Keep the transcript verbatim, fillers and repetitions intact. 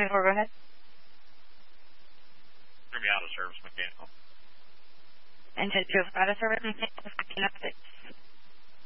ten four, go ahead. Going to be out of service mechanical. And ten two, out of service mechanical, fifteen oh six.